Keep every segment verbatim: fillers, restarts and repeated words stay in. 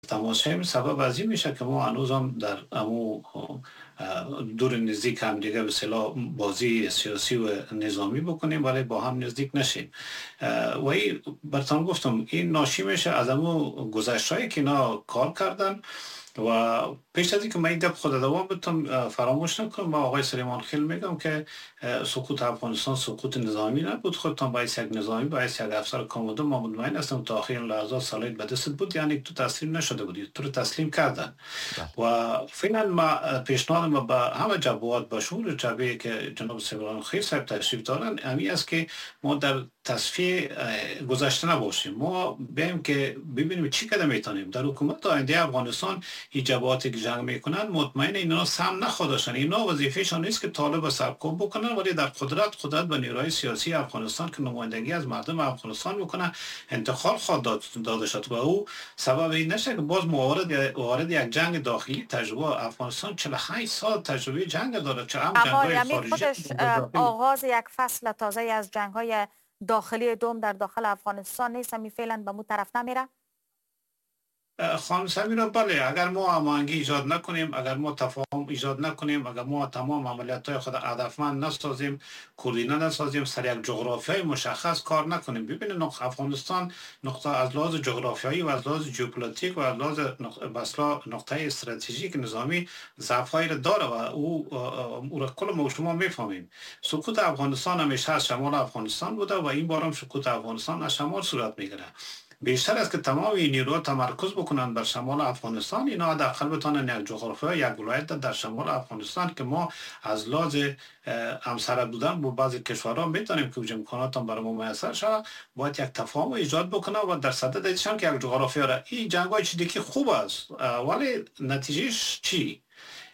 تماسهایی سبب از این میشه که ما هنوز هم در امو دور نزدیک هم دیگه به اصطلاح بازی سیاسی و نظامی بکنیم ولی با هم نزدیک نشیم. و این برتان گفتم این ناشی میشه از امو گذشتهایی که اینا کار کردن. و پیش از اینکه من این گپ خود دوام بتم فراموش نکنم با آقای سلیمان خیل میگم که سقوط افغانستان سقوط نظامی نبود. خودتان باید یک نظامی باید یک افسر کاماندو ما مطمئن هستم تا آخرین لحظات سالید به دست بود، یعنی تو تسلیم نشده بودی، تو رو تسلیم کردن. بله. و فعلا ما پیشنهاد ما به همه جبهات به شمول جبهه که جناب سلیمان خیل صاحب تشریف دارن امی است که ما در تصفیه گذشته نباشیم. ما بیم که ببینیم چی کده میتونیم در حکومت آینده افغانستان این جبهاتی که جنگ میکنن مطمئن اینا سم نخودشن، اینا وظیفهشان نیست که طالب سرکوب بکنن ولی در قدرت قدرت به نیروهای سیاسی افغانستان که نمایندگی از مردم افغانستان بکنه انتقال خود داده شد و او سبب این نشه که باز موارد وارد یک جنگ داخلی تجربه افغانستان چهل و هشت سال تجربه جنگ داره چه هم اما جنگ‌های یعنی خارجی خودش آغاز یک فصل تازه از جنگ‌های داخلی دوم در داخل افغانستان نیست، همی فعلا به مو طرف نمیره؟ خانم سمیرا بله، اگر ما هماهنگی ایجاد نکنیم، اگر ما تفاهم ایجاد نکنیم، اگر ما تمام عملیات های خود هدفمند نسازیم، کوردینه نسازیم، سر یک جغرافیای مشخص کار نکنیم. ببینید نقطه افغانستان نقطه از لحاظ جغرافیایی و از لحاظ ژئوپلیتیک و از لحاظ بسلا نقطه استراتژیک نظامی ضعف‌هایی را داره و او او را کل ما شما میفهمیم. سقوط افغانستان همیشه از شمال افغانستان بوده و این بار هم سقوط افغانستان از شمال صورت میگیره. بیشتر از که تمام این نیروها تمرکز بکنن بر شمال افغانستان، اینا حداقل بتونن یک جغرافیا یک ولایت در شمال افغانستان که ما از لحاظ همسر بودن با بعضی کشورها میتونیم که امکانات هم برای ما میسر شود، باید یک تفاهم ایجاد بکنه و در صدد ایشان که یک جغرافیا را این جنگای چیزی خوب است ولی نتیجهش چی؟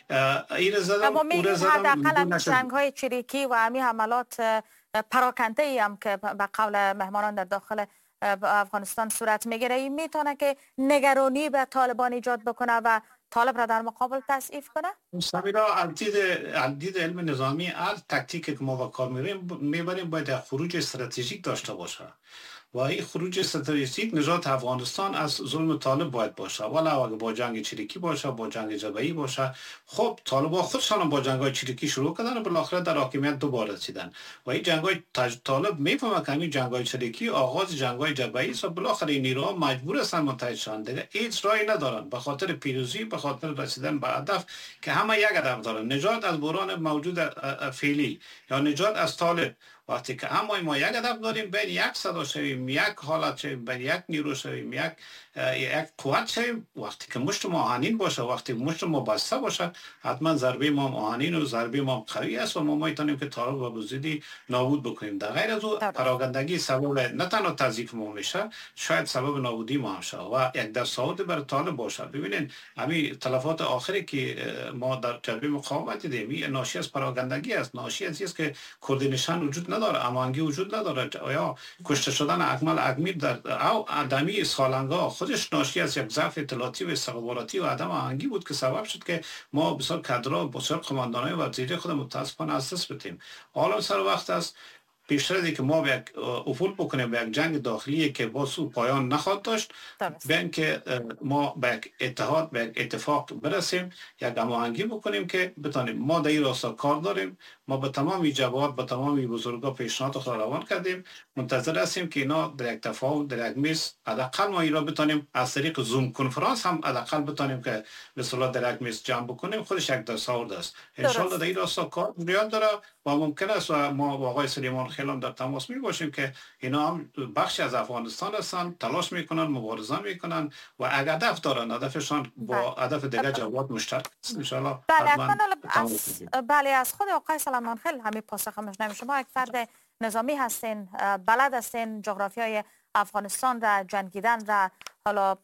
این زدم اما او میگیم زدم حداقل امی جنگ های چریکی و امی حملات پراکنده ای هم که به قول مهمانان در داخل افغانستان صورت میگیره این میتونه که نگرانی به طالبان ایجاد بکنه و طالب را در مقابل تضعیف کنه؟ سمیرا عدید عدید علم نظامی هر تکتیکی که ما با کار میبریم میبریم باید خروج استراتژیک داشته باشه و این خروج استراتژیک نجات افغانستان از ظلم طالب باید باشه، ولی اگه با جنگ چریکی باشه با جنگ جبهه‌ای باشه. خب طالبان خودشان با جنگ‌های چریکی شروع کردن و بالاخره در حاکمیت دوباره رسیدن و این جنگ‌های طالب میفهمه که این جنگ‌های چریکی آغاز جنگ‌های جبهه‌ای است و بالاخره این نیروها مجبور هستن متحد شوند دیگه، هیچ راهی ندارن به خاطر پیروزی به خاطر رسیدن به هدف که همه یک هدف دارن، نجات از بحران موجود فعلی یا نجات از طالب. وقتی که اما ما یک هدف داریم بین یک صدا شویم، یک حالت شویم، بین یک نیرو شویم، یک یک قوت شویم، وقتی که مشت ما آهنین باشه، وقتی مشت ما بسته باشه، حتما ضربه ما آهنین و ضربه ما قوی است و ما میتونیم که طالب و بزدی نابود بکنیم. در غیر از او پراگندگی سبب نه تنها تضعیف ما میشه، شاید سبب نابودی ما هم شه و یک دستاورد برای طالب باشه. ببینید همین تلفات آخری که ما در جبهه مقاومت دیدیم این ناشی از پراگندگی است، ناشی از است که کردنشان وجود نداره، امانگی وجود نداره یا کشته شدن اکمل اکمیر در او آدمی سالنگا خودش ناشی از یک ضعف اطلاعاتی و استخباراتی و عدم آهنگی بود که سبب شد که ما بسیار کادرها بسیار قماندانای وزیری خود متاسفانه از دست بدیم. حالا سر وقت است پیشتر از که ما به یک افول بکنیم به یک جنگ داخلی که با سو پایان نخواهد داشت، بیان که ما به یک اتحاد به یک اتفاق برسیم، یک هماهنگی بکنیم که بتانیم. ما در این راستا کار داریم، ما به تمام جبهات به تمام بزرگا پیشنهاد خود روان کردیم، منتظر هستیم که اینا در یک تفاهم در یک میز حداقل ما اینا بتانیم از طریق زوم کنفرانس هم حداقل بتانیم که به صلاح در یک میز جمع بکنیم. خودش یک دستاورد است. ان شاء الله در این راستا کار زیاد داره و ممکن است و ما با آقای سلیمان خیل هم در تماس می باشیم که اینا هم بخشی از افغانستان هستن، تلاش میکنن، مبارزه میکنن و اگر هدف دارن، هدفشان با هدف دیگر جواب مشترک است. ان شاء الله بله از بله از خود آقای سلیمان خیل همین پاسخ میشنویم. شما یک فرد نظامی هستین، بلد هستین جغرافیای افغانستان را جنگیدن را، حالا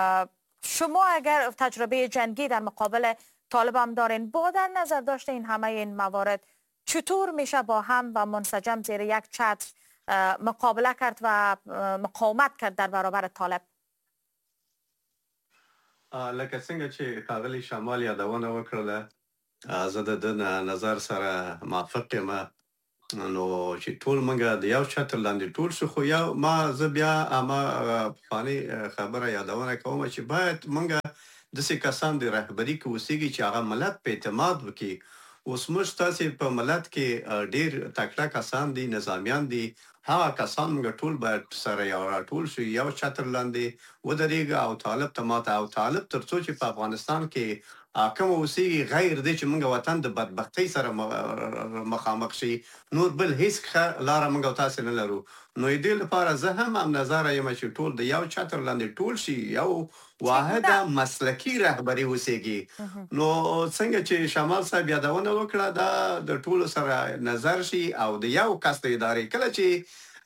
شما اگر تجربه جنگی در مقابل طالب هم دارین، با در نظر داشته این همه این موارد چطور میشه با هم و منسجم زیر یک چتر مقابله کرد و مقاومت کرد در برابر طالب؟ لکه څنګه چې ښاغلي شمال یادونه وکړله، زه د ده نظر سره موافق یم نو چې ټول منګه د یو چتر لاندې ټول شو خو یو ما زه بیا اما فانی خبره یادونه کوم چې باید منګه د سې کسان د رهبری کې وسیږي چې هغه ملت په اعتماد وکړي. اوس موږ تاسې په ملت کې ډېر تکړه کسان دي، نظامیان دي، هغه کسان موږ ټول باید سره یو راټول شو، یو چتر لاندې ودرېږو او طالب ته ماته او طالب تر څو چې په افغانستان کې حاکم اوسېږي غیر دی چې موږ وطن د بدبختۍ سره مخامخ شي، نور بل هیڅ ښه لاره موږ او تاسې نه لرو. نو د دې لپاره زه هم هم نظره یم چې ټول د یو چتر لاندې ټول شي، یو واحده مسلکي رهبري اوسېږي. نو څنګه چې شمال صاحب یادونه وکړه دا د ټولو سره نظر شي او د یو کس د ادارې کله چې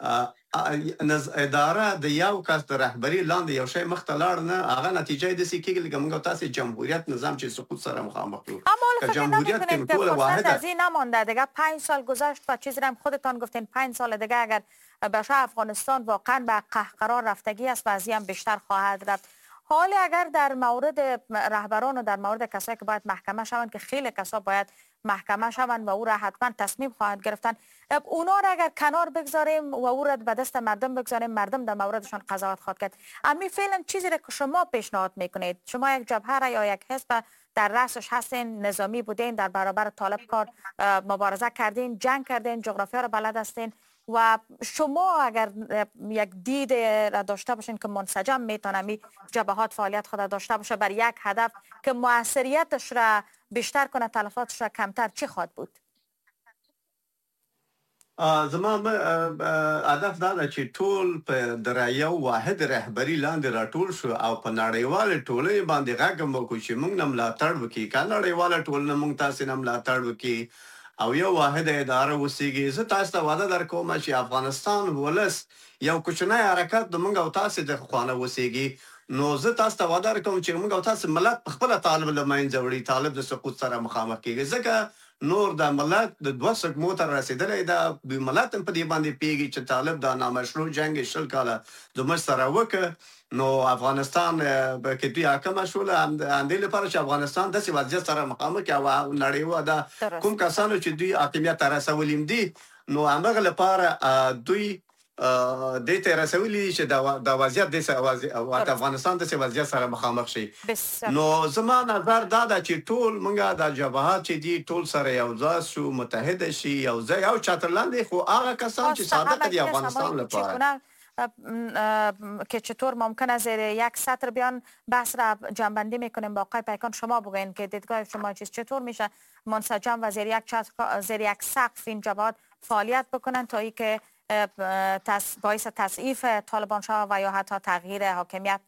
اداره د یو کس د رهبري لاندې یو شی مخ ته لاړ نه، هغه نتیجه یې داسې کېږي لکه موږ او تاسې جمهوریت نظام چې سقوط سره مخامخ یو. که جمهوریت کې ټول واحده از این نمانده دیگه پنج سال گذشت و چیزی هم خودتان گفتین پنج سال دیگه اگر بشه افغانستان واقعا به قهقرار رفتگی است و از این هم بیشتر خواهد رفت. حالی اگر در مورد رهبران و در مورد کسایی که باید محکمه شوند که خیلی کسا باید محکمه شوند و او را حتما تصمیم خواهد گرفتن، اونا را اگر کنار بگذاریم و او را به دست مردم بگذاریم، مردم در موردشان قضاوت خواهد کرد. امی فعلا چیزی را که شما پیشنهاد میکنید، شما یک جبهه را یا یک حزب در رأسش هستین، نظامی بودین، در برابر طالب کار مبارزه کردین، جنگ کردین، جغرافیا را بلد هستین و شما اگر یک دید را داشته باشین که منسجم میتونه می جبهات فعالیت خود داشته باشه بر یک هدف که موثریتش را بیشتر کنه، تلفاتش را کمتر، چی خواهد بود؟ زما هدف دا ده چې ټول په د یو واحد رهبري لاندې راټول شو او په نړیواله ټولنې باندې غږ وکړو چې موږ نه ملاتړ وکړي، که نړیواله ټولنه موږ تاسې نه ملاتړ وکړي او یو واحد اداره وسیږي. زه تاسو ته وعده درکوم چې افغانستان ولس یو کوچنی حرکت د موږ او تاسې د خوانه وسیږي. نو زه تاسو ته وعده درکوم چې موږ او تاسې ملت په خپله طالب له منځه وړي، طالب د سقوط سره مخامخ کېږي، ځکه نور د ملت د دوه سقمو ته رسېدلی ده. ملت هم په دې باندې پوهېږي چې طالب دا نامشروع جنګ شل کاله زموږ سره وکړ. نو افغانستان کې دوی حاکمه شول همدې لپاره چې افغانستان داسې وضعیت سره مخامخ کړي او نړیوال ده کوم کسانو چې دوی حاکمیت ته رسولي دي، نو همغه لپاره دوی دې ته رسولي چې د وضعیت د افغانستان داسې وضعیت سره مخامخ شي. نو زما نظر دا ده چې ټول موږ د جبهات چې دي ټول سره یو ځای شو، متحد شي، یو ځای یو چتر لاندې، خو هغه کسان چې صادق دي افغانستان لپاره که چطور ممکنه زیر یک سطر بیان بحث را جنبندی میکنیم با آقای پیکان. شما بگوین که دیدگاه شما چیز، چطور میشه منسجم و زیر یک چتر زیر یک سقف این جبهات فعالیت بکنن تا ای که باعث تضعیف طالبان شود و یا حتی تغییر حاکمیت؟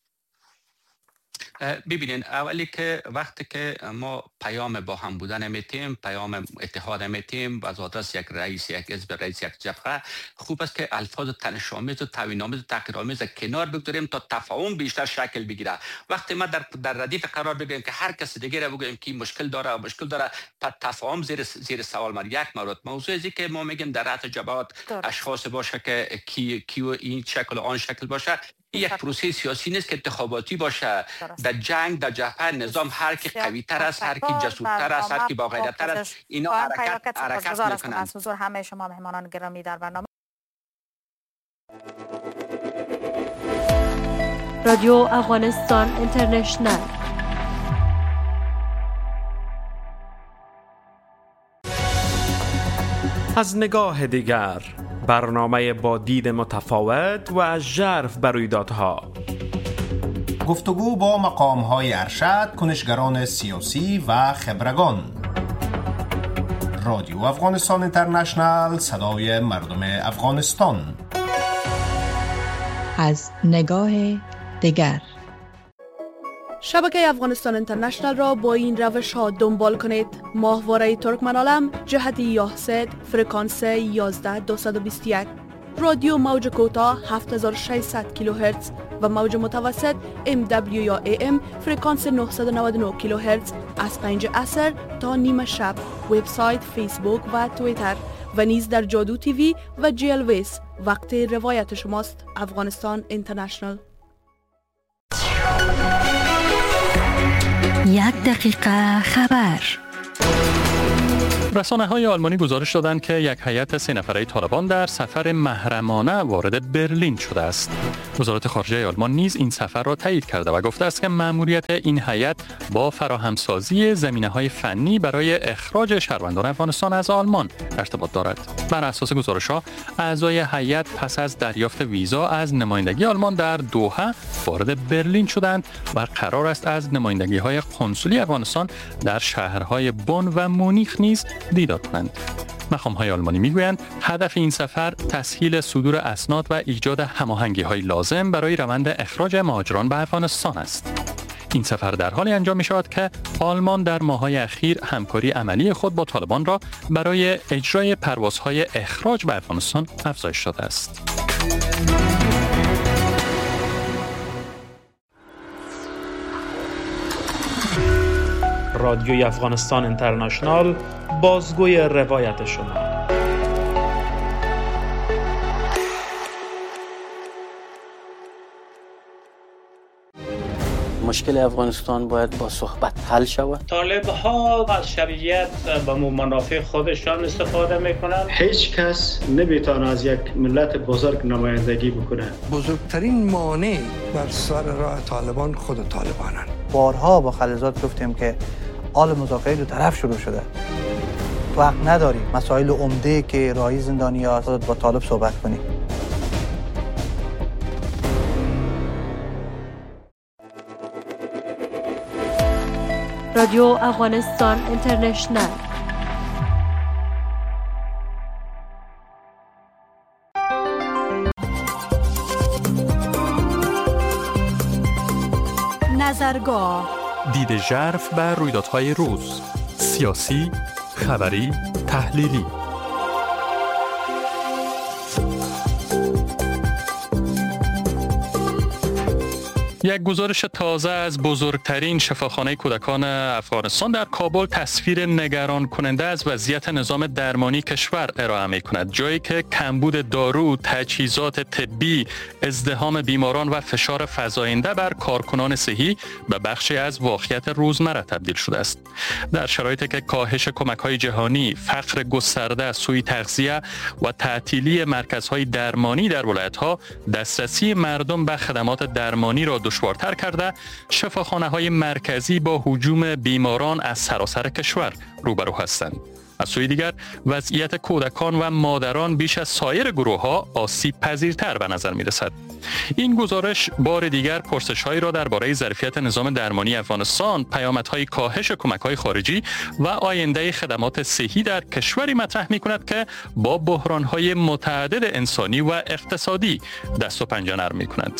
ببینین اولی که وقتی که ما پیام با هم بودن میتیم، پیام اتحاد میتیم و از آدرس یک رئیس یک حزب، رئیس یک جبهه، خوب است که الفاظ تنش‌آمیز و توهین‌آمیز و تحقیرآمیز کنار بگذاریم تا تفاهم بیشتر شکل بگیره. وقتی ما در در ردیف قرار بگیریم که هر کس دیگه را بگیم که مشکل داره و مشکل داره، پس تفاهم زیر زیر سوال من یک مورد. موضوع ازی که ما میگیم در رأس جبهات اشخاص باشه که کی کیو این شکل و آن شکل باشه، یک پروسه سیاسی نیست که انتخاباتی باشه. در جنگ در جبهه نظام هر کی قوی تر است، هر کی جسورتر است، هر کی با غیرت تر است، اینا حرکت حرکت میکنن. از حضور همه شما مهمانان گرامی در برنامه رادیو افغانستان اینترنشنل. از نگاه دیگر، برنامه با دید متفاوت و ژرف بر رویدادها، گفتگو با مقام‌های ارشد، کنشگران سیاسی و خبرگان. رادیو افغانستان اینترنشنل، صدای مردم افغانستان. از نگاه دیگر، شبکه افغانستان اینترنشنل را با این روش ها دنبال کنید: ماهواره ترکمنالم جهت یاهسد فرکانس یازده دویست و بیست و یک، رادیو موج کوتاه هفت هزار و ششصد کیلوهرتز و موج متوسط ام دبلیو یا ای ام فرکانس نهصد و نود و نه کیلوهرتز از پنج عصر تا نیمه شب. وبسایت، فیسبوک و توییتر و نیز در جادو تیوی و جی ال ویس. وقت روایت شماست. افغانستان اینترنشنل. یک دقیقه خبر. رسانه‌های آلمانی گزارش دادند که یک هیئت سه نفره طالبان در سفر محرمانه وارد برلین شده است. وزارت خارجه آلمان نیز این سفر را تایید کرده و گفته است که مأموریت این هیئت با فراهمسازی زمینه‌های فنی برای اخراج شهروندان افغانستان از آلمان ارتباط دارد. بر اساس گزارش‌ها، اعضای هیئت پس از دریافت ویزا از نمایندگی آلمان در دوحه وارد برلین شدند و قرار است از نمایندگی‌های قنسولی افغانستان در شهرهای بن و مونیخ نیز دیدار کنند. مقام‌های آلمانی می‌گویند هدف این سفر تسهیل صدور اسناد و ایجاد هماهنگی‌های لازم برای روند اخراج مهاجران به افغانستان است. این سفر در حالی انجام می‌شود که آلمان در ماه‌های اخیر همکاری عملی خود با طالبان را برای اجرای پروازهای اخراج به افغانستان افزایش داده است. رادیوی افغانستان اینترنشنال، بازگوی روایت شما. مشکل افغانستان باید با صحبت حل شود. طالب ها از شرعیت به منافع خودشان استفاده میکنند. هیچ کس نمیتونه از یک ملت بزرگ نمایندگی بکنه. بزرگترین مانع بر سر راه طالبان خود طالبانند. بارها با خلیزات گفتیم که آل مذاکره دو طرف شروع شده. وقت نداریم مسائل عمده که راهی زندانی‌ها با طالب صحبت کنیم. رادیو افغانستان اینترنشنل. نظرگاه، دید ژرف بر رویدادهای روز، سیاسی، خبری، تحلیلی. یک گزارش تازه از بزرگترین شفاخانه کودکان افغانستان در کابل تصویر نگران کننده از وضعیت نظام درمانی کشور ارائه می کند، جایی که کمبود دارو، تجهیزات طبی، ازدحام بیماران و فشار فزاینده بر کارکنان صحی به بخشی از واقعیت روزمره تبدیل شده است. در شرایطی که کاهش کمک‌های جهانی، فقر گسترده، سوء تغذیه و تعطیلی مرکزهای درمانی در ولایت‌ها دسترسی مردم به خدمات درمانی را دشوارتر کرده، شفاخانه‌های مرکزی با هجوم بیماران از سراسر کشور روبرو هستند. از سوی دیگر وضعیت کودکان و مادران بیش از سایر گروه‌ها آسیب پذیرتر به نظر می‌رسد. این گزارش بار دیگر پرسش‌هایی را درباره ظرفیت نظام درمانی افغانستان، پیامدهای کاهش کمک‌های خارجی و آینده خدمات صحی در کشوری مطرح می‌کند که با بحران‌های متعدد انسانی و اقتصادی دست و پنجه نرم می‌کند.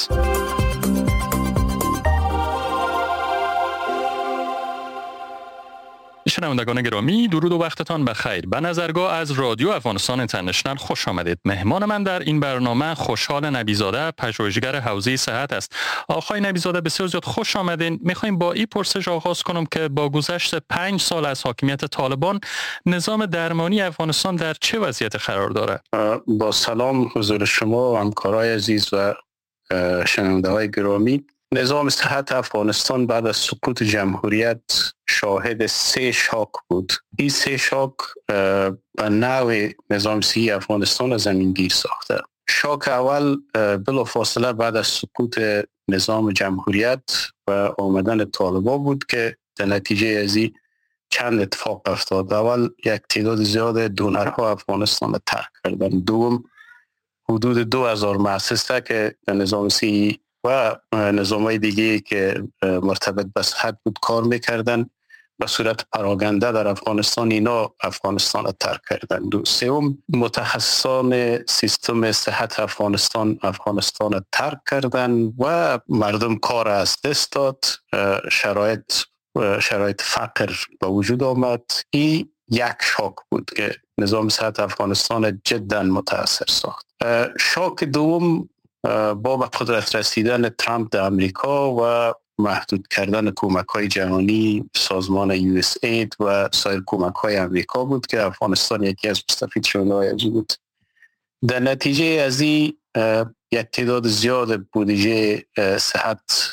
شنوندگان گرامی، درود و وقتتان بخیر. به نظرگاه از رادیو افغانستان اینترنشنل خوش آمدید. مهمان من در این برنامه خوشحال نبیزاده، پژوهشگر حوزه صحت است. آقای نبیزاده بسیار زیاد خوش آمدین. میخوایم با این پرسش آغاز کنم که با گذشت پنج سال از حاکمیت طالبان، نظام درمانی افغانستان در چه وضعیت قرار داره؟ با سلام حضور شما و همکارای عزیز و شنونده‌های گرامی. نظام صحت افغانستان بعد از سقوط جمهوریت شاهد سه شاک بود. این سه شاک به نوع نظام صحی افغانستان را زمینگیر ساخته. شاک اول بلافاصله بعد از سقوط نظام جمهوریت و آمدن طالبان بود که در نتیجه از این چند اتفاق افتاد. اول یک تعداد زیاد دونرها افغانستان را ترک کردن. دوم حدود دو هزار مؤسسه که در نظام صحی و نظام‌های دیگه که مرتبط به صحت بود کار میکردن به صورت پراگنده در افغانستان، اینا افغانستان را ترک کردند. دو سوم متخصصان سیستم صحت افغانستان افغانستان را ترک کردند و مردم کار از دست داد. شرایط شرایط فقر به وجود آمد. این یک شاک بود که نظام صحت افغانستان جدا متاثر ساخت. شاک دوم با به قدرت رسیدن ترامپ در امریکا و محدود کردن کمک‌های جهانی، سازمان یو اس اید و سایر کمک‌های امریکا بود که افغانستان یکی از مستفید شده‌های از بود. در نتیجه از این یک تعداد زیاد بودجه صحت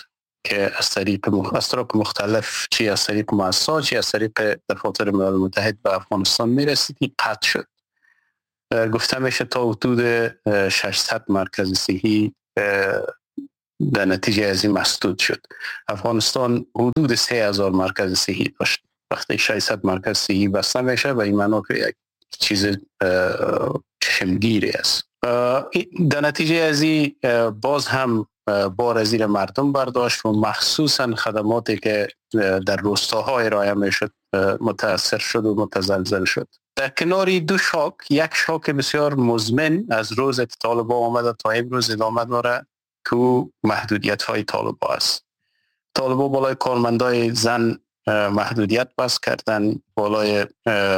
که از طریق مختلف مختلف چی از طریق مؤسسات چی از طریق دفاتر ملل متحد به افغانستان میرسید قطع شد. گفته میشه تا حدود ششصد مرکز صحی در نتیجه از این مسدود شد. افغانستان حدود سه هزار مرکز صحی داشت. وقتی ششصد مرکز صحی بسته میشه و این معنی که یک چیز چشمگیری است. در نتیجه از این باز هم بار از زیر مردم برداشت و مخصوصا خدماتی که در روستاها ارائه میشد متاثر شد و متزلزل شد. در کناری دو شاک، یک شاک بسیار مزمن از روز که طالبان آمده تا امروز ادامه داره که محدودیت های طالبان است. طالبان بالای کارمندای زن محدودیت بس کردن، بالای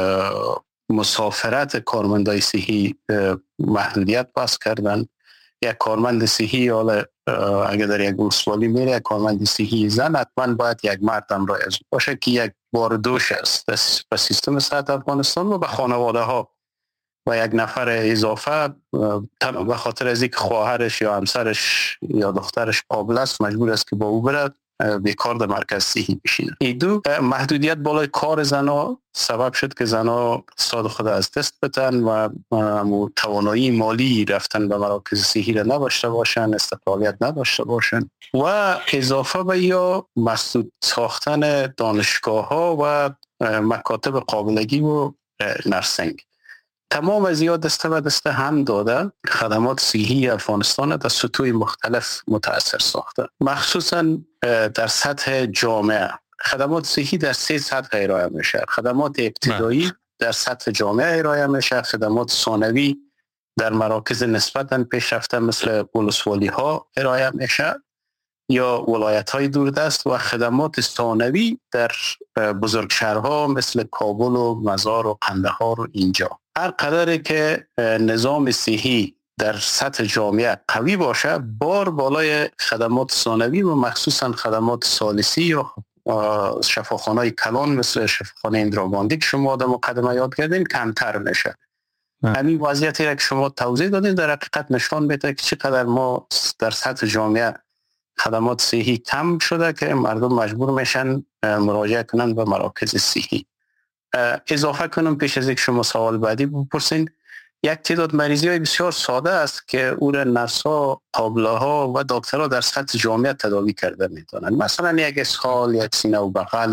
مسافرت کارمندای صحی محدودیت بس کردن. یک کارمند صحی حالا اگر در یک ولسوالی میره یک کارمند صحی زن حتما باید یک مرد همراه از باشه که یک بار دوش است به سیستم صحت افغانستان و به خانواده ها و یک نفر اضافه به خاطر از اینکه خواهرش یا همسرش یا دخترش قابل است مجبور است که با او بره بیکار در مرکز صحی بشینه. این دو محدودیت بالای کار زنها سبب شد که زنها اقتصاد خود از دست بدن و توانایی مالی رفتن به مراکز صحی را نداشته باشن، استقلالیت نداشته باشن و اضافه به یا مسدود ساختن دانشگاه ها و مکاتب قابلگی و نرسنگ. تمام از یا دسته و دسته هم داده خدمات صحی افغانستان در سطوح مختلف متاثر ساخته، مخصوصا در سطح جامعه. خدمات صحی در سه سطح ارائه میشه. خدمات ابتدایی در سطح جامعه ارائه میشه، خدمات ثانوی در مراکز نسبتاً پیشرفته مثل ولسوالی ها ارائه میشه یا ولایت های دوردست و خدمات ثانوی در بزرگ شهرها مثل کابل و مزار و قندهار و اینجا. هر قدری که نظام صحی در سطح جامعه قوی باشه بار بالای خدمات ثانوی و مخصوصا خدمات ثالثی یا شفاخانه‌های کلان مثل شفاخانه اندراباندی که شما در مقدمه یاد کردین کمتر میشه. همین وضعیتی را که شما توضیح دادین در حقیقت نشان میده که چقدر ما در سطح جامعه خدمات صحی کم شده که مردم مجبور میشن مراجعه کنن به مراکز صحی. اضافه کنم پیش از یک شما سوال بعدی بپرسین، یک تعداد مریضی های بسیار ساده است که او را نرس ها، قابله ها و دکترها در سطح جامعه تداوی کرده میتونن. مثلا یک اسهال، یک سینه و بغل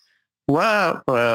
و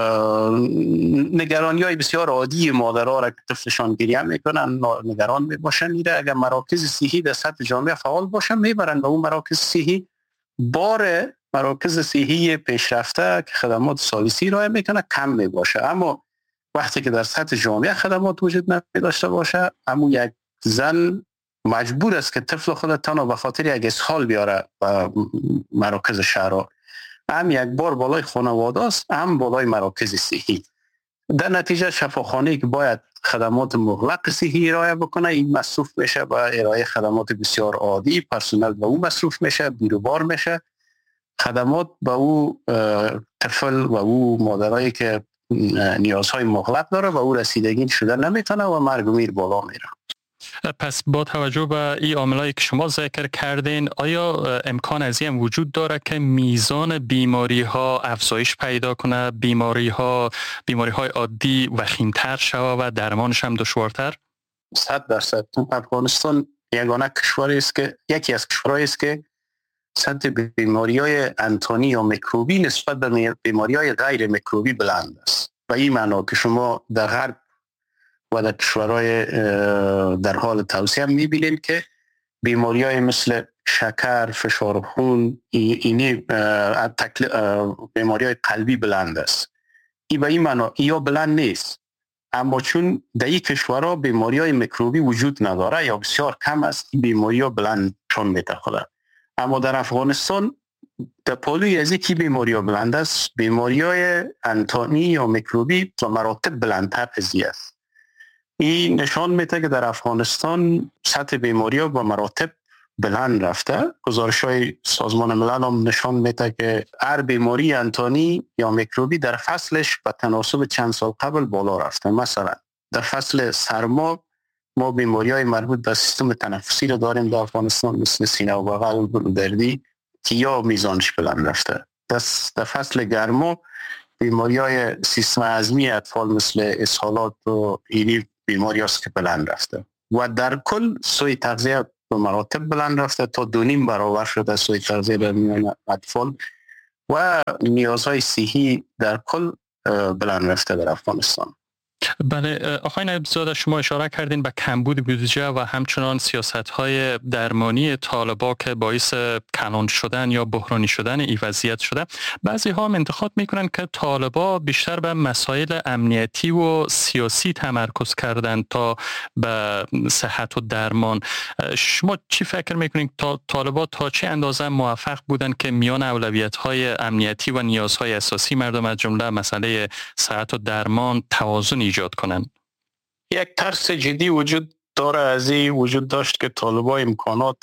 نگرانی های بسیار عادی مادرها را که طفلشان گریه میکنن نگران میباشن، میره اگر مراکز صحی در سطح جامعه فعال باشن میبرن به اون مراکز صحی. بار مراکز صحی پیشرفته که خدمات ثالثی ارائه میکنه کم میباشه، اما وقتی که در سطح جامعه خدمات وجود نداشته باشه اما یک زن مجبور است که طفل خود تنها به خاطر یک اسهال بیاره به مراکز شهرها، هم یک بار بالای خانواده است هم بالای مراکز صحی. در نتیجه شفاخانه‌ای که باید خدمات مغلق صحی ارائه بکنه این مصروف میشه با ارائه خدمات بسیار عادی، پرسنل به اون مصروف میشه، بیروبار میشه. خدمات به او طفل و او مادرایی که نیازهای مغلق داره و او رسیدگی شده نمیتونه و مرگ و میر بالا میره. پس با توجه به این عاملایی که شما ذکر کردین آیا امکان از این وجود داره که میزان بیماری ها افزایش پیدا کنه، بیماری ها بیماری های عادی وخیمتر شود و درمانش هم دشوارتر؟ صد درصد. افغانستان یگانه کشوری است که یکی از کشورهایی است که سطح بیماری های انتانی یا میکروبی نسبت به بیماری های غیر میکروبی بلند است. و این معنا که شما در غرب و در کشورهای در حال توسعه هم میبینید که بیماری های مثل شکر، فشار خون، اینی بیماری های قلبی بلند است. این به این معنا یا بلند نیست، اما چون در این کشورها بیماری های میکروبی وجود نداره یا بسیار کم است این بیماری ها بلند چون میتخوره. اما در افغانستان در پالوی از اینکه بیماری ها بلند است بیماری های انتانی یا میکروبی و مراتب بلندتر از این است. این نشان میده که در افغانستان سطح بیماری ها با مراتب بلند رفته. گزارش های سازمان ملل هم نشان میده که هر بیماری انتانی یا میکروبی در فصلش به تناسب چند سال قبل بالا رفته. مثلا در فصل سرما ما بیماری های مربوط به سیستم تنفسی رو داریم در افغانستان مثل سینه و بغل، دردی، که یا میزانش بلند رفته. در فصل گرما بیماری های سیستم هضمی اطفال مثل اسهالات و اینی بیماری هست که بلند رفته و در کل سوی تغذیه به مراتب بلند رفته تا دو نیم برابر شده سوی تغذیه در میان اطفال و نیازهای صحی در کل بلند رفته در افغانستان. بله آقای نایب‌زاده، شما اشاره کردین به کمبود بودجه و همچنان سیاست‌های درمانی طالبان که باعث کلان شدن یا بحرانی شدن این وضعیت شده. بعضی ها هم انتقاد میکنن که طالبان بیشتر به مسائل امنیتی و سیاسی تمرکز کردن تا به صحت و درمان. شما چی فکر میکنین تا طالبان تا چه اندازه موفق بودن که میان اولویت‌های امنیتی و نیازهای اساسی مردم از جمله مسئله صحت و درمان توازن ایجاد کنن؟ یک ترس جدی وجود داره از این وجود داشت که طالبان امکانات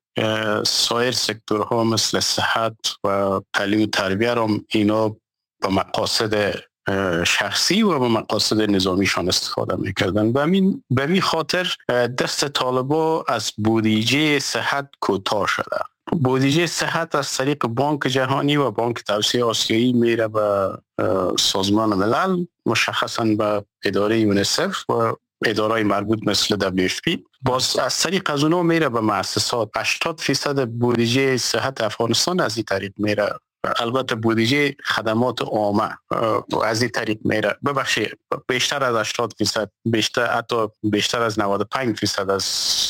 سایر سکتورها مثل صحت و تعلیم و تربیه را اینا به مقاصد شخصی و به مقاصد نظامیشان استفاده میکردن. به همین به همین خاطر دست طالبان از بودجه صحت کوتاه شده. بودجه صحت از طریق بانک جهانی و بانک توسعه آسیایی میره به سازمان ملل، مشخصا به اداره یونیسف و ادارهای مربوط مثل دبلیو اچ پی. باز از طریق از اونها میره به مؤسسات. هشتاد درصد بودجه صحت افغانستان از این طریق میره. البته بودجه خدمات عامه از این طریق میره. ببخشید بیشتر از هشتاد درصد، بیشتر حتی بیشتر از نود و پنج درصد از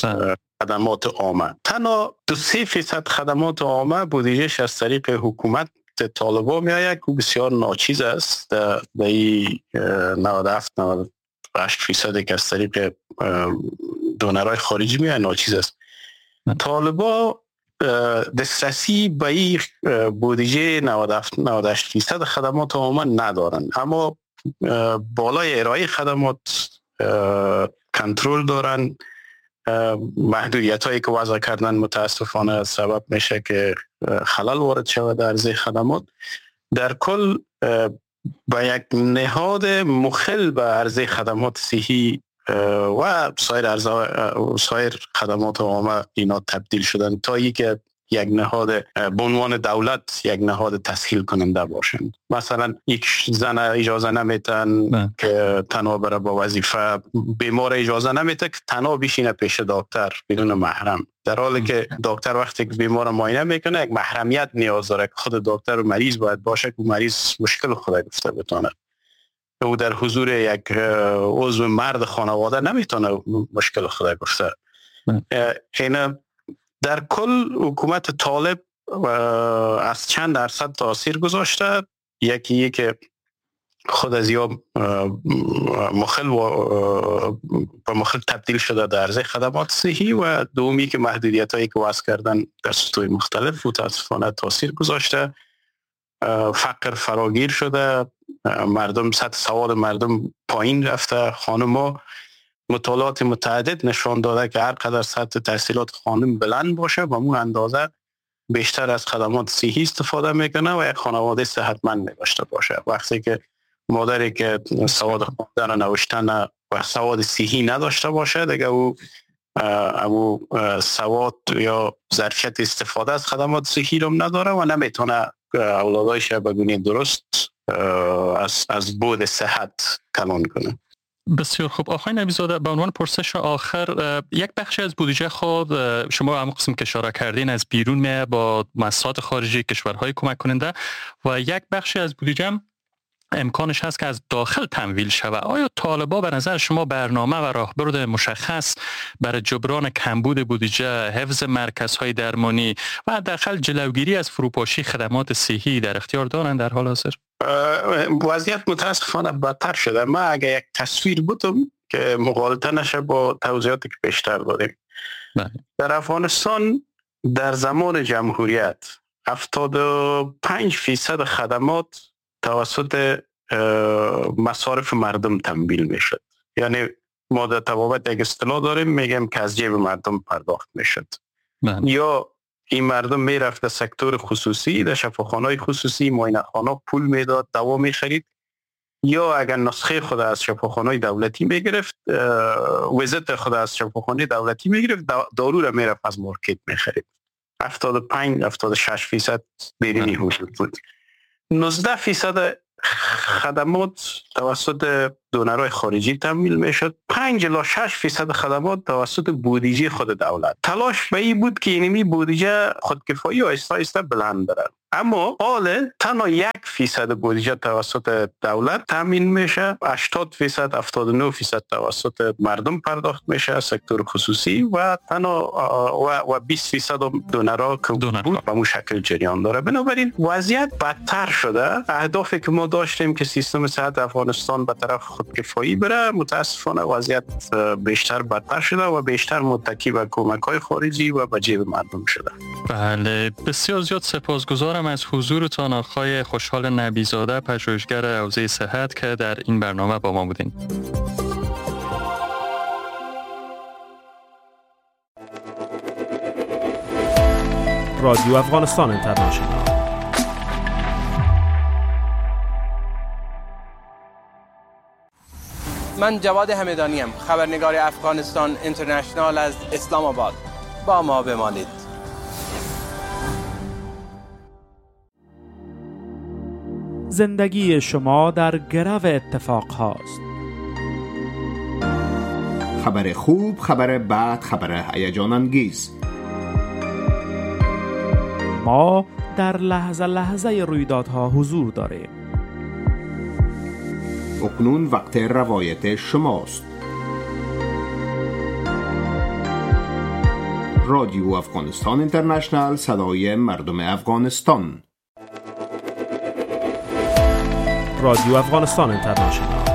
خدمات عامه. تنها دو سه درصد خدمات عامه بودجهش از طریق حکومت طالبان میآید که بسیار ناچیز است. در این نود و هفت نود و هشت درصد که از طریق دونرهای خارجی میآید ناچیز است. طالبان دسترسی به این بودجه نود و هفت نود و هشت درصد خدمات عامه ندارن، اما بالای ارائه خدمات کنترل دارن. محدودیت هایی که وضع کردن متاسفانه سبب میشه که خلل وارد شود در عرضه خدمات. در کل با یک نهاد مخل به عرضه خدمات صحی و سایر عرضه سایر خدمات عامه اینا تبدیل شدن تا ای که یک نهاد به عنوان دولت یک نهاد تسهیل کننده باشند. مثلا یک زن اجازه نمیتن که تنها بره با وظیفه، بیمار اجازه نمیته که تنها بشینه پیش دکتر بدون محرم، در حالی که دکتر وقتی که بیمار معاینه میکنه یک محرمیت نیاز داره که خود دکتر و مریض باید باشه که مریض مشکل خود گفته بتونه. او در حضور یک عضو مرد خانواده نمیتونه مشکل خود گفته. اینه در کل حکومت طالب از چند درصد تاثیر گذاشته. یکی یکی خود از یا مخل و با مخل تبدیل شده در عرضه خدمات صحی و دومی که محدودیت هایی که وضع کردن در سطوح مختلف متاسفانه تاثیر گذاشته. فقر فراگیر شده، مردم سطح سواد مردم پایین رفته. خانم‌ها مطالعات متعدد نشان داده که هر قدر سطح تحصیلات خانم بلند باشه و اون اندازه بیشتر از خدمات صحی استفاده میکنه و یک خانواده صحتمند داشته باشه. وقتی که مادری که سواد خواندن و نوشتن و سواد صحی نداشته باشه دیگه او او سواد یا ظرفیت استفاده از خدمات صحی رو نداره و نمیتونه اولادایش به گونه درست از از بود صحت کلان کنه. بسیار خوب. آقای نبی‌زاده، به عنوان پرسش آخر، یک بخشی از بودجه خود شما هم قسم که اشاره کردین از بیرون میاد با مؤسسات خارجی کشورهای کمک کننده و یک بخشی از بودجه امکانش هست که از داخل تمویل شود. آیا طالبان به نظر شما برنامه و راهبرد مشخص برای جبران کمبود بودجه، حفظ مرکزهای درمانی و حداقل جلوگیری از فروپاشی خدمات صحی در اختیار دارند در حال حاضر؟ وضعیت متاسفانه بدتر شده. ما اگه یک تصویر بودم که مغالطه نشه با توضیحاتی که بیشتر داریم. در افغانستان در زمان جمهوریت هفتاد و پنج فیصد خدمات توسط مصارف مردم تمویل میشد. یعنی ما در تبابت یک اصطلاح داریم میگیم که از جیب مردم پرداخت میشد. یا این مردم میرفت سکتور خصوصی، در شفاخانه‌های خصوصی معاینه‌خانه پول میداد، دوا میخرید، یا اگر نسخه خود از شفاخانه‌های دولتی میگرفت، ویزیت خود از شفاخانه دولتی میگرفت، دارو را میرفت از مارکت میخرید. هفتاد و پنج هفتاد و شش فیصد بیرونی حدود بود. نوزده فیصد خدمات توسط دونرهای خارجی تامین میشد. پنج الی شش فیصد خدمات توسط بودجه خود دولت. تلاش به این بود که اینمی بودجه خودکفایی و آهسته آهسته بلند بره. اما حال تنها یک فیصد بودجه توسط دولت تامین میشه، هشتاد فیصد هفتاد و نه فیصد توسط مردم پرداخت میشه، سکتور خصوصی، و تنها و, و بیست فیصد دونرها که بود به مو شکل جریان داره. بنابراین وضعیت بدتر شده. اهدافی که ما داشتیم که سیستم صحت افغانستان به طرف خودکفایی بره، متاسفانه وضعیت بیشتر بدتر شده و بیشتر متکی به کمک‌های خارجی و به جیب مردم شده. بله، بسیار زیاد سپاسگزارم از حضورتان آقای خوشحال نبی‌زاده، پژوهشگر حوزه صحت، که در این برنامه با ما بودین. رادیو افغانستان اینترنشنال. من جواد همدانی ام، خبرنگار افغانستان اینترنشنال از اسلام آباد. با ما بمانید. زندگی شما در گرو اتفاق هاست. خبر خوب، خبر بد، خبر هیجان انگیز. ما در لحظه لحظه رویدادها حضور داریم. اکنون وقت روایت شماست. رادیو افغانستان اینترنشنال، صدای مردم افغانستان. رادیو افغانستان اینترنشنال.